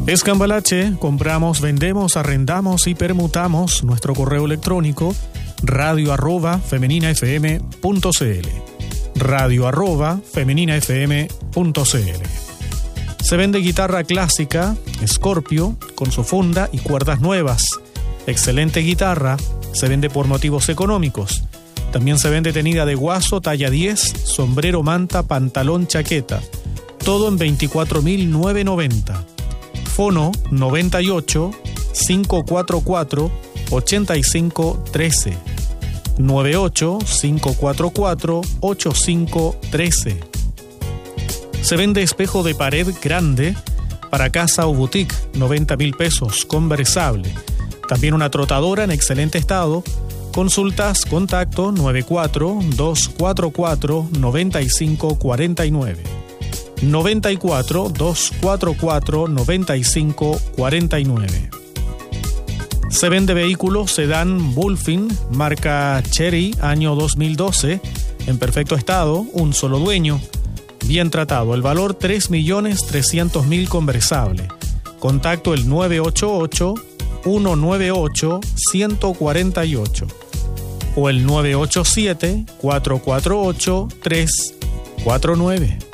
Escambalache, compramos, vendemos, arrendamos y permutamos. Nuestro correo electrónico radio@femeninafm.cl radio@femeninafm.cl. Se vende guitarra clásica Scorpio con su funda y cuerdas nuevas. Excelente guitarra, se vende por motivos económicos. También se vende tenida de guaso talla 10, sombrero, manta, pantalón, chaqueta. Todo en 24.990. Fono 98 544 8513. 98 544 8513. Se vende espejo de pared grande para casa o boutique, 90.000 pesos, conversable. También una trotadora en excelente estado. Consultas, contacto 94 244 9549. 94 244 9549. Se vende vehículo sedán Bullfin, marca Chery, año 2012, en perfecto estado, un solo dueño, bien tratado. El valor 3.300.000 conversable. Contacto el 988 198 148 o el 987 448 349.